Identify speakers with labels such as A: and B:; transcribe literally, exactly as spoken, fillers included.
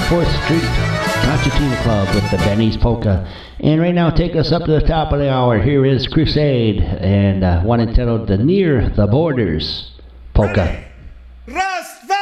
A: fourth Street Concertina Club with the Benny's Polka. And right now, take us up to the top of the hour. Here is Crusade and uh, one entitled The Near the Borders Polka.